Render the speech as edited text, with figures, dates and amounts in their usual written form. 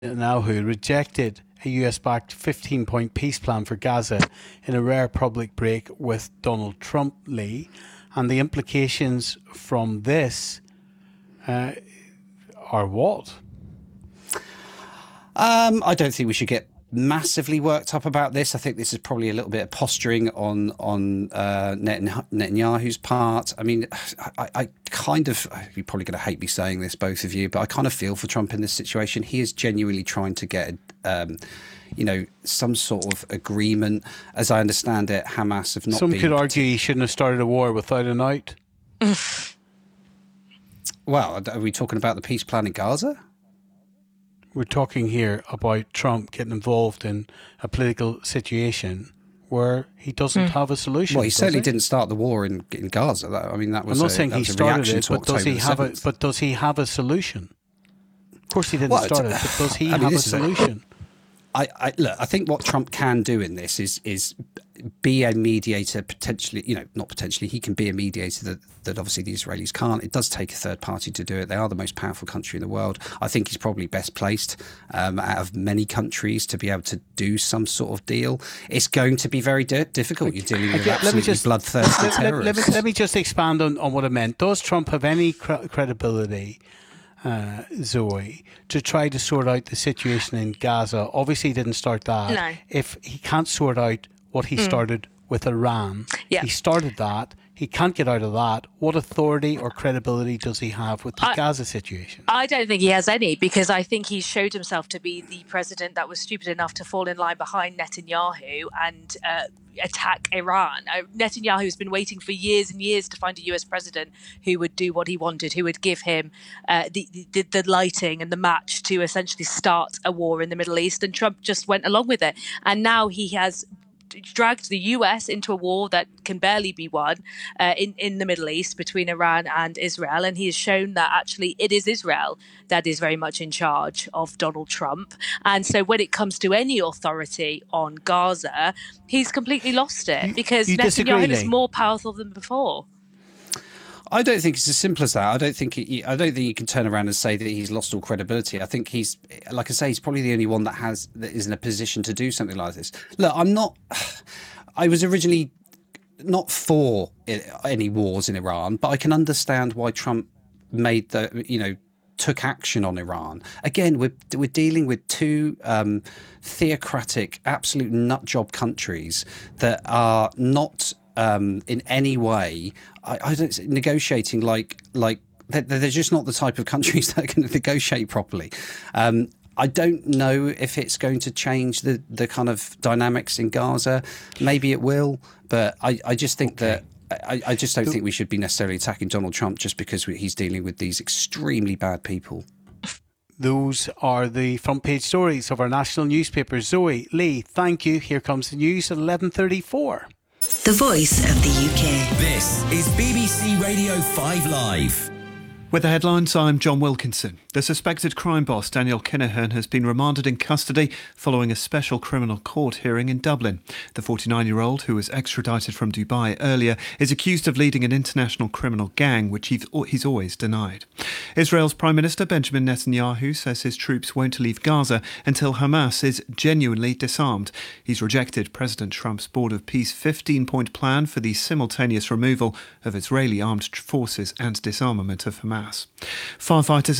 Netanyahu rejected a US-backed 15-point peace plan for Gaza in a rare public break with Donald Trump, Lee. And the implications from this are what? I don't think we should get massively worked up about this. I think this is probably a little bit of posturing on Netanyahu's part. I mean, I kind of, you're probably going to hate me saying this, both of you, but I kind of feel for Trump in this situation. He is genuinely trying to get, some sort of agreement. As I understand it, Hamas have not Some been... could argue he shouldn't have started a war without a night. Well, are we talking about the peace plan in Gaza? We're talking here about Trump getting involved in a political situation where he doesn't have a solution. Well, he certainly didn't start the war in Gaza. That was. I'm not saying he started it, but does he have a solution? Of course, he didn't start it, but does he have a solution? Look, I think what Trump can do in this is be a mediator, potentially, not potentially, he can be a mediator that obviously the Israelis can't. It does take a third party to do it. They are the most powerful country in the world. I think he's probably best placed out of many countries to be able to do some sort of deal. It's going to be very difficult. You're dealing with absolutely bloodthirsty terrorists. Let me just expand on what I meant. Does Trump have any credibility, Zoe, to try to sort out the situation in Gaza? Obviously he didn't start that. No. If he can't sort out what he started with Iran, he started that, he can't get out of that, what authority or credibility does he have with the Gaza situation? I don't think he has any, because I think he showed himself to be the president that was stupid enough to fall in line behind Netanyahu and attack Iran. Netanyahu has been waiting for years and years to find a US president who would do what he wanted, who would give him the lighting and the match to essentially start a war in the Middle East. And Trump just went along with it. And now he has dragged the US into a war that can barely be won in the Middle East between Iran and Israel. And he has shown that actually it is Israel that is very much in charge of Donald Trump. And so when it comes to any authority on Gaza, he's completely lost it because Netanyahu is more powerful than before. I don't think it's as simple as that. I don't think you can turn around and say that he's lost all credibility. I think he's, like I say, he's probably the only one that is in a position to do something like this. Look, I was originally not for any wars in Iran, but I can understand why Trump took action on Iran. Again, we're dealing with two theocratic, absolute nutjob countries that are not in any way, I don't negotiating like they're just not the type of countries that are going to negotiate properly. I don't know if it's going to change the kind of dynamics in Gaza. Maybe it will, but I just think that I just don't think we should be necessarily attacking Donald Trump just because he's dealing with these extremely bad people. Those are the front page stories of our national newspapers. Zoe, Lee, thank you. Here comes the news at 11:34. The Voice of the UK. This is BBC Radio 5 Live. With the headlines, I'm John Wilkinson. The suspected crime boss, Daniel Kinahan, has been remanded in custody following a special criminal court hearing in Dublin. The 49-year-old, who was extradited from Dubai earlier, is accused of leading an international criminal gang, which he's always denied. Israel's Prime Minister Benjamin Netanyahu says his troops won't leave Gaza until Hamas is genuinely disarmed. He's rejected President Trump's Board of Peace 15-point plan for the simultaneous removal of Israeli armed forces and disarmament of Hamas. Firefighters